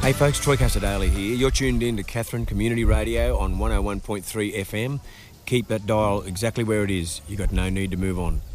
Hey folks, Troy Casadale here. You're tuned in to Katherine Community Radio on 101.3 FM. Keep that dial exactly where it is. You've got no need to move on.